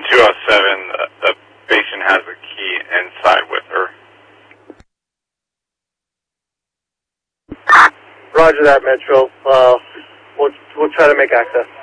207, the patient has the key inside with her. Roger that, Metro. We'll try to make access.